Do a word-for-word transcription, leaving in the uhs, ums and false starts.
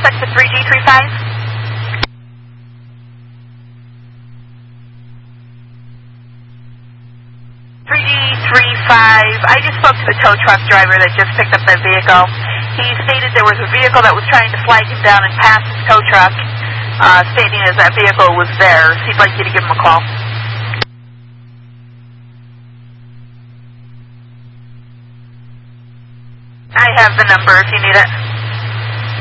suspect to three G three five. three G three five, I just spoke to the tow truck driver that just picked up that vehicle. He stated there was a vehicle that was trying to flag him down and pass his tow truck, uh, stating as that vehicle was there. So he'd like you to give him a call. I have the number if you need it.